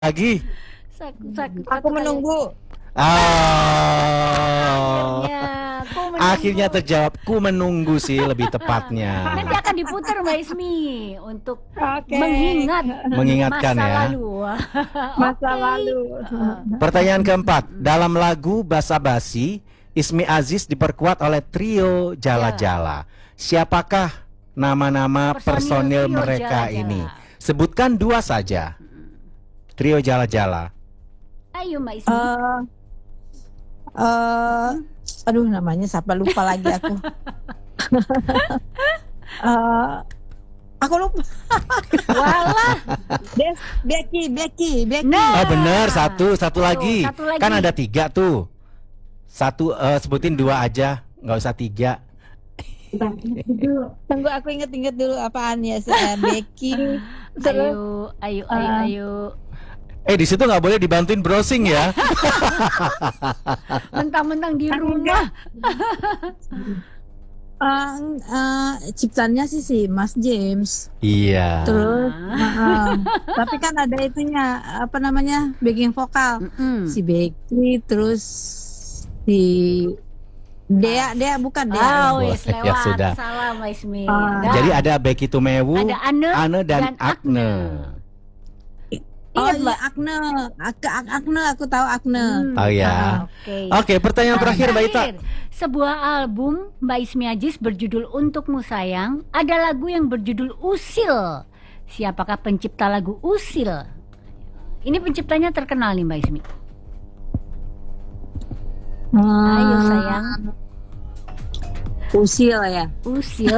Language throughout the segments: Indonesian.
lagi. Aku menunggu. Akhirnya terjawab. Ku menunggu sih lebih tepatnya. Nanti akan diputar Mbak Ismi untuk Oke. Mengingatkan masa ya. lalu. Masa Oke. lalu. Pertanyaan keempat. Dalam lagu Basa Basi, Ismi Aziz diperkuat oleh trio Jala Jala. Siapakah nama-nama personil trio mereka Jala Jala. ini? Sebutkan dua saja. Trio Jala Jala. Ayo Mbak Ismi. Aduh, namanya siapa, lupa lagi aku. Aku lupa. Walah. Becky. Nah. Oh benar, satu lagi. satu lagi. Kan ada tiga tuh. Satu, sebutin dua aja, nggak usah tiga. Tunggu, aku inget dulu apaan ya. Becky. Ayo. Di situ nggak boleh dibantuin browsing ya. Mentang-mentang di rumah. Ciptaannya sih Mas James. Iya. Terus, tapi kan ada itunya, apa namanya, backing vokal. Si Becky, terus si Dea bukan Dea. Wes Ya lewat. sudah. Salah Mbak Ismi. Jadi ada Becky Tumewu, ada Ane dan Agne. Iya, Mbak. Agne, aku tahu Agne. Oh ya. Oke, pertanyaan terakhir Mbak Ita. Sebuah album Mbak Ismi Aziz berjudul Untukmu Sayang, ada lagu yang berjudul Usil. Siapakah pencipta lagu Usil? Ini penciptanya terkenal nih Mbak Ismi. Ayo sayang. Usil ya. Usil.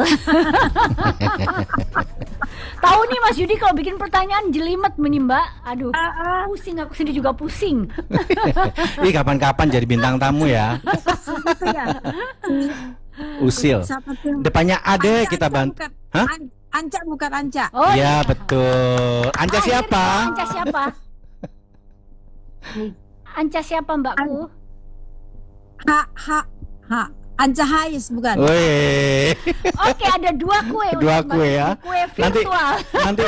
Tahu nih Mas Yudi kalau bikin pertanyaan jelimet nih Mbak. Aduh, pusing, aku sendiri juga pusing. Ih, kapan-kapan jadi bintang tamu ya. Gitu ya. Usil. Depannya ada kita bantu. Hah? Anca bukan Anca. Oh Ya betul. Anca siapa? Anca siapa? Anca siapa Mbakku? Anca Hais bukan? Wih. Oke, ada dua kue. Dua untuk kue Mbak ya. Ismi. Kue virtual. Nanti.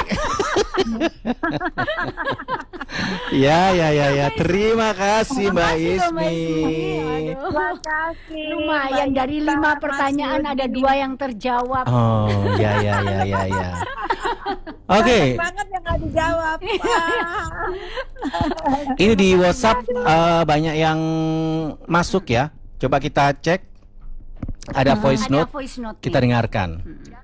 Ya. Terima kasih Mbak Ismi. Aduh. Terima kasih. Lumayan dari 5 pertanyaan ada 2 yang terjawab. Oh, ya. Oke. Banget yang nggak dijawab. Ini di WhatsApp banyak yang masuk ya. Coba kita cek. Ada voice note. Kita dengarkan.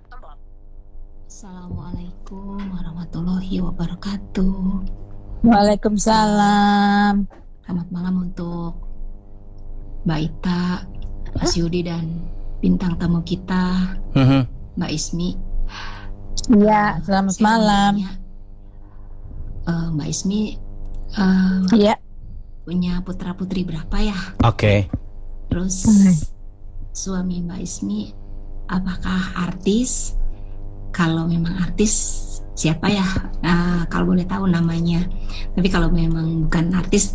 Assalamualaikum warahmatullahi wabarakatuh. Waalaikumsalam. Selamat malam untuk Mbak Ita, Mas Yudi dan bintang tamu kita Mbak Ismi. Iya, selamat malam. Mbak Ismi Iya. punya putra putri berapa ya? Oke. Terus suami Mbak Ismi apakah artis? Kalau memang artis siapa ya? Kalau boleh tahu namanya. Tapi kalau memang bukan artis,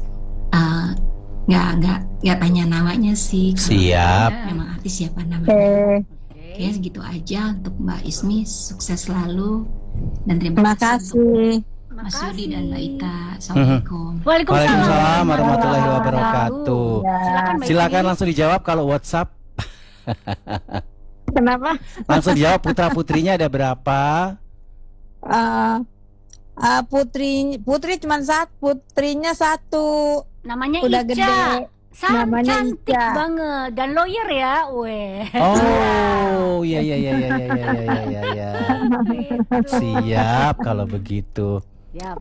nggak tanya namanya sih. Siap. Memang artis siapa namanya? Oke, segitu aja untuk Mbak Ismi. Sukses selalu dan terima kasih untuk Mas Yudi dan Mbak Ita. Assalamualaikum. Waalaikumsalam warahmatullahi wabarakatuh. Silakan Mbak langsung dijawab kalau WhatsApp. Kenapa? Langsung dijawab putra putrinya ada berapa? Putri cuma putrinya satu. Namanya Udah Ica. gede. Namanya Cantik Ica. banget dan lawyer ya, weh. Oh, iya. Siap kalau begitu. Siap.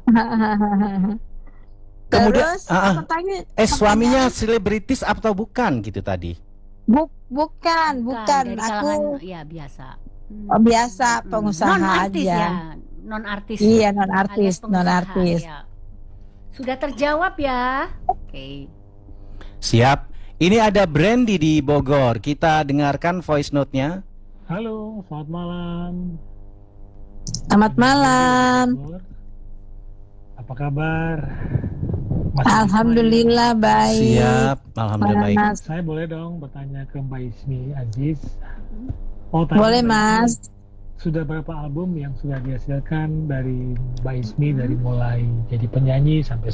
Kemudian, Terus pertanyaan, suaminya selebritis atau bukan gitu tadi? bukan. Dari Aku kalangan, ya biasa. biasa pengusaha Non-artis aja. ya. Non-artis. Iya, Alias pengusaha, non-artis. ya. Sudah terjawab ya. Oke. Siap. Ini ada Brandy di Bogor. Kita dengarkan voice note-nya. Halo, selamat malam. Selamat malam. Apa kabar? Alhamdulillah baik. Siap. Alhamdulillah baik. Mas. Saya boleh dong bertanya ke Mbak Ismi Aziz? Boleh Mas. sudah berapa album yang sudah dihasilkan dari Mbak Ismi dari mulai jadi penyanyi sampai